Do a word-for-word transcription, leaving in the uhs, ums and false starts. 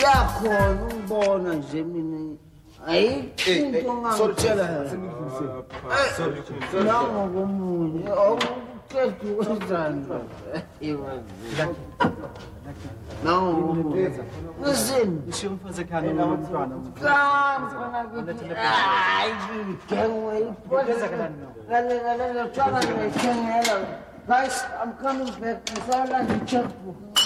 yakhona ungibona nje mina ayikho ngangitshela sorry nangokomunye awuqeda ukwenzani nangokomunye listen ishiye umfazi ekhaya nomntwana hayi ngengwe iphoza lale lale lale tshwana ngiyithengela guys I'm coming back ngisala ngicheckbook